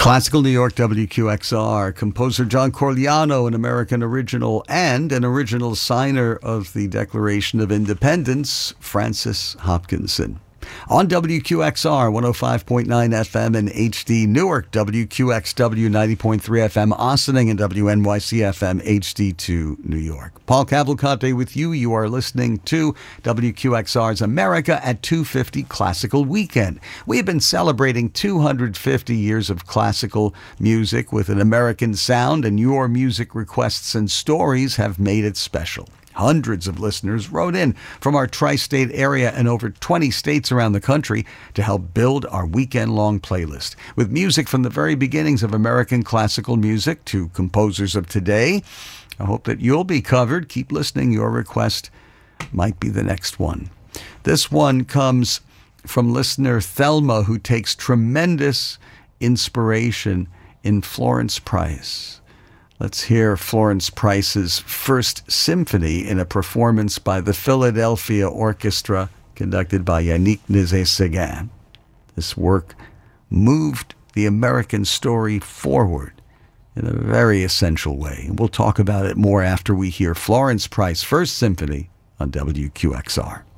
Classical New York, WQXR. Composer John Corigliano, an American original and an original signer of the Declaration of Independence, Francis Hopkinson. On WQXR 105.9 FM in HD Newark, WQXW 90.3 FM Ossining, and WNYC FM HD2 New York. Paul Cavalcante with you. You are listening to WQXR's America at 250 Classical Weekend. We have been celebrating 250 years of classical music with an American sound, and your music requests and stories have made it special. Hundreds of listeners wrote in from our tri-state area and over 20 states around the country to help build our weekend-long playlist. With music from the very beginnings of American classical music to composers of today, I hope that you'll be covered. Keep listening. Your request might be the next one. This one comes from listener Thelma, who takes tremendous inspiration in Florence Price. Let's hear Florence Price's First Symphony in a performance by the Philadelphia Orchestra, conducted by Yannick Nézet-Séguin. This work moved the American story forward in a very essential way. We'll talk about it more after we hear Florence Price First Symphony on WQXR.